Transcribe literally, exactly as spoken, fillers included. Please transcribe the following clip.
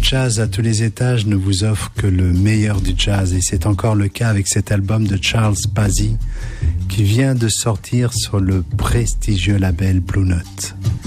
jazz à tous les étages ne vous offre que le meilleur du jazz et c'est encore le cas avec cet album de Charles Pazzi qui vient de sortir sur le prestigieux label Blue Note.